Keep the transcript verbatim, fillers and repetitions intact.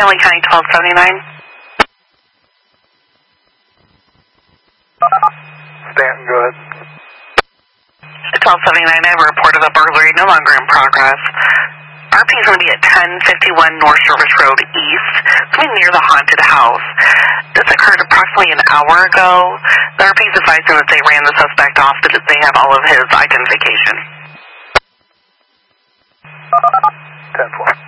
Stanley County twelve seventy-nine. Stanton, go ahead. twelve seventy-nine, I have a report of a burglary no longer in progress. R P is going to be at ten fifty-one North Service Road East. It's going to be near the haunted house. This occurred approximately an hour ago. The R P is advising that they ran the suspect off, but that they have all of his identification. ten four.